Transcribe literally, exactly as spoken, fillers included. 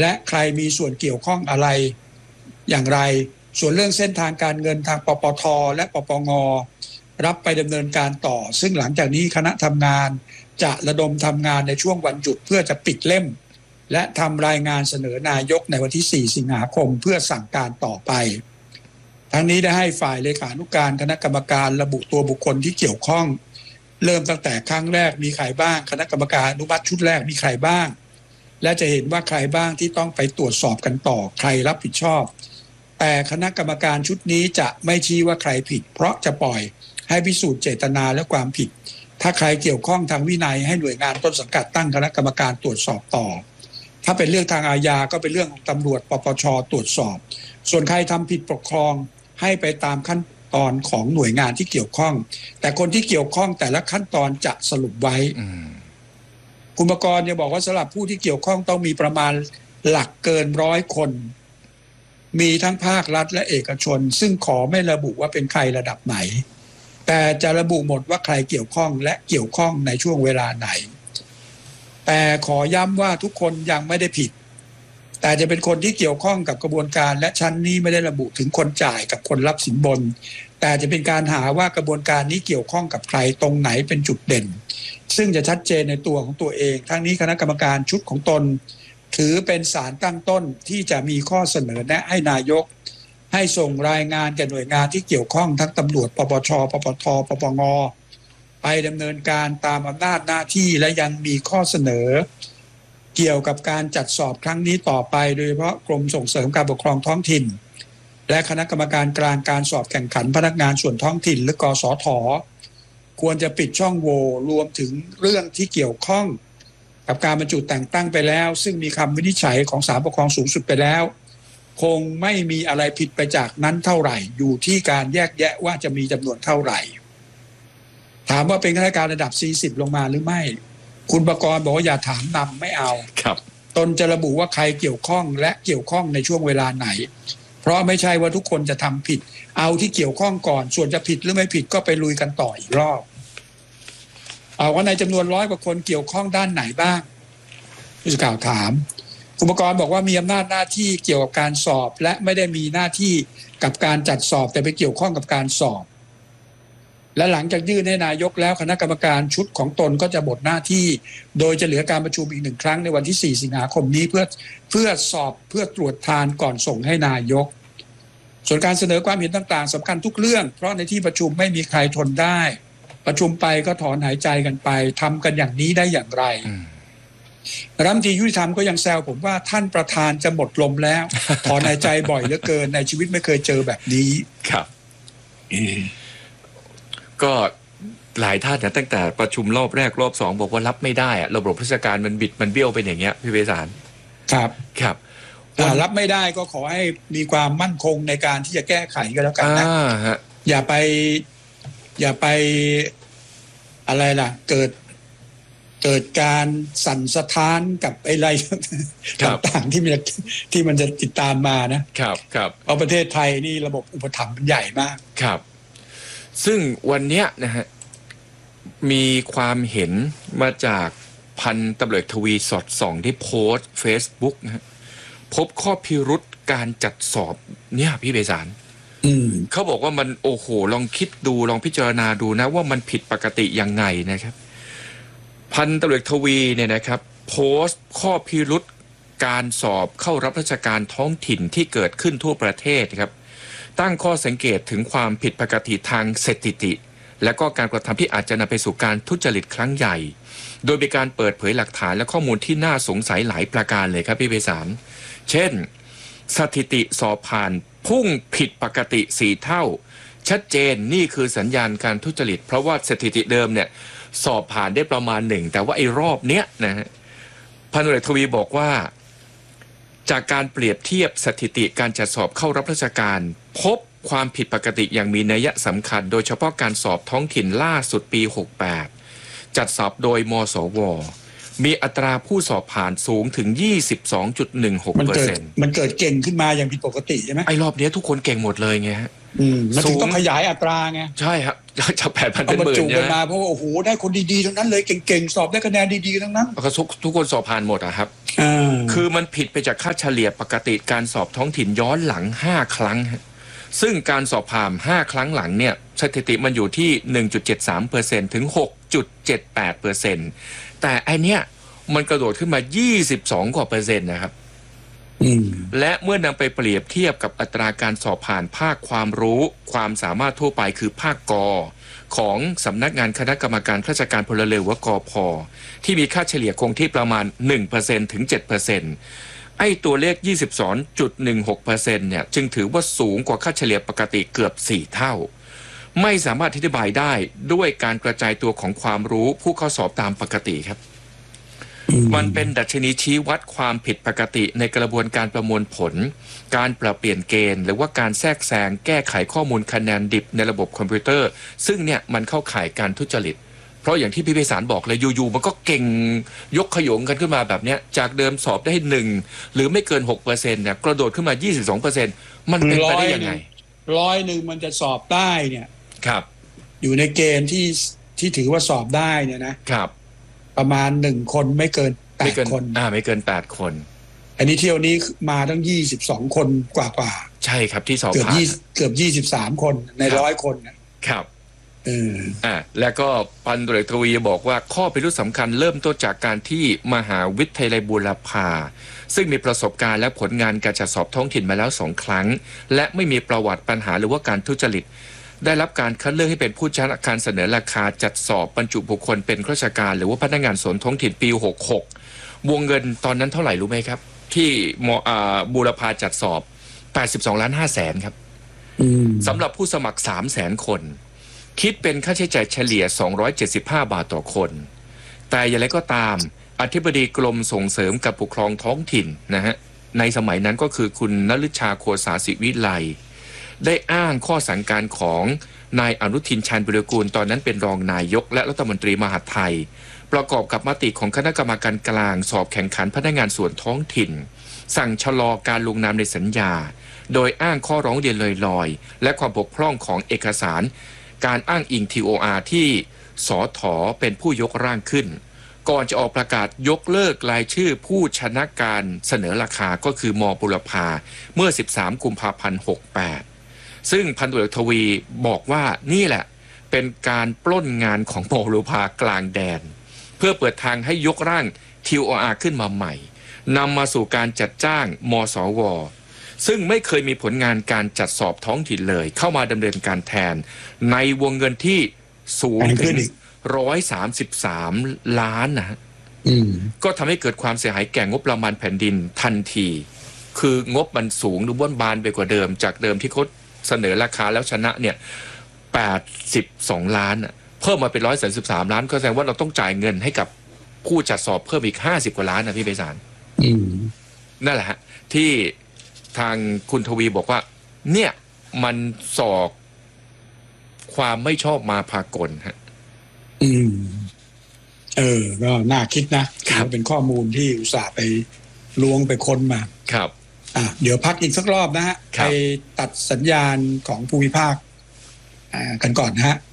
และใครมีส่วนเกี่ยวข้องอะไรอย่างไรส่วนเรื่องเส้นทางการเงินทางปปทและปปงรับไปดำเนินการต่อซึ่งหลังจากนี้คณะทำงานจะระดมทำงานในช่วงวันหยุดเพื่อจะปิดเล่มและทำรายงานเสนอนายกในวันที่สี่สิงหาคมเพื่อสั่งการต่อไปทั้งนี้ได้ให้ฝ่ายเลขานุการคณะกรรมการระบุตัวบุคคลที่เกี่ยวข้องเริ่มตั้งแต่ครั้งแรกมีใครบ้างคณะกรรมการอนุมัติชุดแรกมีใครบ้างและจะเห็นว่าใครบ้างที่ต้องไปตรวจสอบกันต่อใครรับผิดชอบแต่คณะกรรมการชุดนี้จะไม่ชี้ว่าใครผิดเพราะจะปล่อยให้พิสูจน์เจตนาและความผิดถ้าใครเกี่ยวข้องทางวินัยให้หน่วยงานต้นสังกัดตั้งคณะกรรมการตรวจสอบต่อถ้าเป็นเรื่องทางอาญาก็เป็นเรื่องของตำรวจปปชตรวจสอบส่วนใครทำผิดปกครองให้ไปตามขั้นตอนของหน่วยงานที่เกี่ยวข้องแต่คนที่เกี่ยวข้องแต่ละขั้นตอนจะสรุปไว้คุณประกรณ์จะบอกว่าสำหรับผู้ที่เกี่ยวข้องต้องมีประมาณหลักเกินร้อยคนมีทั้งภาครัฐและเอกชนซึ่งขอไม่ระบุว่าเป็นใครระดับไหนแต่จะระบุหมดว่าใครเกี่ยวข้องและเกี่ยวข้องในช่วงเวลาไหนแต่ขอย้ำว่าทุกคนยังไม่ได้ผิดแต่จะเป็นคนที่เกี่ยวข้องกับกระบวนการและชั้นนี้ไม่ได้ระบุถึงคนจ่ายกับคนรับสินบนแต่จะเป็นการหาว่ากระบวนการนี้เกี่ยวข้องกับใครตรงไหนเป็นจุดเด่นซึ่งจะชัดเจนในตัวของตัวเองทั้งนี้คณะกรรมการชุดของตนถือเป็นศาลตั้งต้นที่จะมีข้อเสนอแนะให้นายกให้ส่งรายงานแก่หน่วยงานที่เกี่ยวข้องทั้งตำรวจปปชปปทปปงไปดำเนินการตามอำนาจหน้าที่และยังมีข้อเสนอเกี่ยวกับการจัดสอบครั้งนี้ต่อไปโดยเฉพาะกรมส่งเสริมการปกครองท้องถิ่นและคณะกรรมการกลางการสอบแข่งขันพนักงานส่วนท้องถิ่นหรือกสทควรจะปิดช่องโหว่รวมถึงเรื่องที่เกี่ยวข้องกับการบรรจุแต่งตั้งไปแล้วซึ่งมีคำวินิจฉัยของศาลปกครองสูงสุดไปแล้วคงไม่มีอะไรผิดไปจากนั้นเท่าไหร่อยู่ที่การแยกแยะว่าจะมีจำนวนเท่าไหร่ถามว่าเป็นข้าราชการระดับสี่สิบลงมาหรือไม่คุณประกรณ์บอกว่าอย่าถามนำไม่เอาครับตนจะระบุว่าใครเกี่ยวข้องและเกี่ยวข้องในช่วงเวลาไหนเพราะไม่ใช่ว่าทุกคนจะทำผิดเอาที่เกี่ยวข้องก่อนส่วนจะผิดหรือไม่ผิดก็ไปลุยกันต่ออีกรอบเอาว่าในจำนวนร้อยกว่าคนเกี่ยวข้องด้านไหนบ้างผู้สื่อข่าวถามคุณประกรณ์บอกว่ามีอำนาจหน้าที่เกี่ยวกับการสอบและไม่ได้มีหน้าที่กับการจัดสอบแต่ไปเกี่ยวข้องกับการสอบและหลังจากยื่นให้นายกแล้วคณะกรรมการชุดของตนก็จะหมดหน้าที่โดยจะเหลือการประชุมอีกหนึ่งครั้งในวันที่สี่สิงหาคมนี้เพื่อเพื่อสอบเพื่อตรวจทานก่อนส่งให้นายกส่วนการเสนอความเห็นต่างๆสำคัญทุกเรื่องเพราะในที่ประชุมไม่มีใครทนได้ประชุมไปก็ถอนหายใจกันไปทำกันอย่างนี้ได้อย่างไรรัฐมนตรียุติธรรมก็ยังแซวผมว่าท่านประธานจะหมดลมแล้วถอนหายใจบ่อยเหลือเกินในชีวิตไม่เคยเจอแบบนี้ครับก็หลายท่านนะตั้งแต่ประชุมรอบแรกรอบสองบอกว่ารับไม่ได้อะระบบราชการมันบิดมันเบี้ยวเป็นอย่างเงี้ยพี่เวสารครับครับรับไม่ได้ก็ขอให้มีความมั่นคงในการที่จะแก้ไขกันแล้วกันนะอย่าไปอย่าไปอะไรล่ะเกิดเกิดการสั่นสะท้านกับอะไรต่างๆที่มันที่มันจะติดตามมานะครับครับเพราะประเทศไทยนี่ระบบอุปถัมภ์มันใหญ่มากครับซึ่งวันนี้นะฮะมีความเห็นมาจากพันตำรวจทวีสอดส่องที่โพสต์ Facebook นะฮะพบข้อพิรุธการจัดสอบเนี่ยพี่เบสารเขาบอกว่ามันโอ้โหลองคิดดูลองพิจารณาดูนะว่ามันผิดปกติยังไงนะครับพันตำรวจทวีเนี่ยนะครับโพสต์ข้อพิรุธการสอบเข้ารับราชการท้องถิ่นที่เกิดขึ้นทั่วประเทศครับตั้งข้อสังเกตถึงความผิดปกติทางสถิติและก็การกระทำที่อาจจะนำไปสู่การทุจริตครั้งใหญ่โดยมีการเปิดเผยหลักฐานและข้อมูลที่น่าสงสัยหลายประการเลยครับพี่เบสารเช่นสถิติสอบผ่านพุ่งผิดปกติสี่เท่าชัดเจนนี่คือสัญญาณการทุจริตเพราะว่าสถิติเดิมเนี่ยสอบผ่านได้ประมาณหนึ่งแต่ว่าไอ้รอบเนี้ยนะฮะพันตำรวจทวีบอกว่าจากการเปรียบเทียบสถิติการจัดสอบเข้ารับราชการพบความผิดปกติอย่างมีนัยสำคัญโดยเฉพาะการสอบท้องถิ่นล่าสุดปีหกสิบแปดจัดสอบโดยมสวมีอัตราผู้สอบผ่านสูงถึง ยี่สิบสองจุดหนึ่งหกเปอร์เซ็นต์มันเกิดเก่งขึ้นมาอย่างผิดปกติใช่ไหมไอ้รอบนี้ทุกคนเก่งหมดเลยไงฮะอืมมันถึงต้องขยายอัตราไงใช่ครับจากแปดพันเอาเป็นบรหรมื่นจุใช่กันไหมมาเพราะว่าโอ้โหได้คนดีๆทั้งนั้นเลยเก่งๆสอบได้คะแนนดีๆทั้งนั้นก็ทุกทุกคนสอบผ่านหมดอะครับอ่าคือมันผิดไปจากค่าเฉลี่ยปกติการสอบท้องถิ่นย้อนหลังห้าครั้งฮะซึ่งการสอบผ่านห้าครั้งหลังเนี่ยสถิติมันอยู่ที่ หนึ่งจุดเจ็ดสามเปอร์เซ็นต์ ถึง หกจุดเจ็ดแปดเปอร์เซ็นต์ แต่ไอเนี้ยมันกระโดดขึ้นมายี่สิบสองกว่าเปอร์เซ็นต์นะครับและเมื่อนำไปเปรียบเทียบกับอัตราการสอบผ่านภาคความรู้ความสามารถทั่วไปคือภาคกอของสำนักงานคณะกรรมการข้าราชการพลเรือนหรือว่ากพ.ที่มีค่าเฉลี่ยคงที่ประมาณ หนึ่งเปอร์เซ็นต์ ถึง เจ็ดเปอร์เซ็นต์ ไอ้ตัวเลข ยี่สิบสองจุดหนึ่งหกเปอร์เซ็นต์ เนี่ยจึงถือว่าสูงกว่าค่าเฉลี่ยปกติเกือบสี่เท่าไม่สามารถอธิบายได้ด้วยการกระจายตัวของความรู้ผู้เข้าสอบตามปกติครับมันเป็นดัชนีชี้วัดความผิดปกติในกระบวนการประมวลผลการปรับเปลี่ยนเกณฑ์หรือว่าการแทรกแซงแก้ไขข้อมูลคะแนนดิบในระบบคอมพิวเตอร์ซึ่งเนี่ยมันเข้าข่ายการทุจริตเพราะอย่างที่พี่ไพศาลบอกเลยอยู่ๆมันก็เก่งยกขยงกันขึ้นมาแบบเนี้ยจากเดิมสอบได้หนึ่งหรือไม่เกิน หกเปอร์เซ็นต์ เนี่ยกระโดดขึ้นมา ยี่สิบสองเปอร์เซ็นต์ มันเป็นไปได้ยังไงร้อยหนึ่งมันจะสอบได้เนี่ยครับอยู่ในเกณฑ์ที่ที่ถือว่าสอบได้เนี่ยนะครับประมาณหนึ่งคนไม่เกินแปดคนอ่าไม่เกินแปดคนอันนี้เที่ยวนี้มาตั้งยี่สิบสองคนกว่ากว่าใช่ครับที่สอบเกือบผ่านเกือบยี่สิบสามคนในร้อยคนครับเอออ่าแล้วก็พันตำรวจทวีบอกว่าข้อพิรุธสำคัญเริ่มต้นจากการที่มหาวิทยาลัยบูรพาซึ่งมีประสบการณ์และผลงานการจัดสอบท้องถิ่นมาแล้วสองครั้งและไม่มีประวัติปัญหาหรือว่าการทุจริตได้รับการคัดเลือกให้เป็นผู้ชนะการเสนอราคาจัดสอบบรรจุบุคคลเป็นข้าราชการหรือว่าพนักงานส่วนท้องถิ่นปีหกสิบหกวงเงินตอนนั้นเท่าไหร่รู้ไหมครับที่มอ่าบูรพาจัดสอบแปดสิบสองล้านห้าแสนครับสำหรับผู้สมัคร สามแสน คนคิดเป็นค่าใช้จ่ายเฉลี่ยสองร้อยเจ็ดสิบห้าบาทต่อคนแต่อย่างไรก็ตามอธิบดีกรมส่งเสริมการปกครองท้องถิ่นนะฮะในสมัยนั้นก็คือคุณนฤชาโคสาสิวิไลได้อ้างข้อสั่งการของนายอนุทินชาญวิรากูลตอนนั้นเป็นรองนายกและรัฐมนตรีมหาดไทยประกอบกับมติของคณะกรรมการกลางสอบแข่งขันพนักงานส่วนท้องถิ่นสั่งชะลอการลงนามในสัญญาโดยอ้างข้อร้องเรียนลอยๆและความบกพร่องของเอกสารการอ้างอิง ที โอ อาร์ ที่สถ.เป็นผู้ยกร่างขึ้นก่อนจะออกประกาศยกเลิกรายชื่อผู้ชนะการเสนอราคาก็คือม.บุรพาเมื่อสิบสามกุมภาพันธ์หกสิบแปดซึ่งพันตำรวจทวีบอกว่านี่แหละเป็นการปล้นงานของม.บุรพากลางแดนเพื่อเปิดทางให้ยกร่าง ที โอ อาร์ ขึ้นมาใหม่นำมาสู่การจัดจ้างม.สว.ซึ่งไม่เคยมีผลงานการจัดสอบท้องถิ่นเลยเข้ามาดำเนินการแทนในวงเงินที่สูงถึงหนึ่งร้อยสามสิบสามล้านนะก็ทำให้เกิดความเสียหายแก่งบประมาณแผ่นดินทันทีคืองบมันสูงหรือบ้านบานไปกว่าเดิมจากเดิมที่เขาเสนอราคาแล้วชนะเนี่ยแปดสิบสองล้านเพิ่มมาเป็นหนึ่งร้อยสามสิบสามล้านก็แสดงว่าเราต้องจ่ายเงินให้กับผู้จัดสอบเพิ่มอีกห้าสิบกว่าล้านนะพี่ไพศาลนั่นแหละฮะที่ทางคุณทวีบอกว่าเนี่ยมันสอกความไม่ชอบมาพากลฮะอืมเออก็น่าคิดนะถือเป็นข้อมูลที่อุตส่าห์ไปล้วงไปค้นมาครับอ่ะเดี๋ยวพักอีกสักรอบนะฮะไปตัดสัญญาณของภูมิภาคอ่ากันก่อนนะฮะ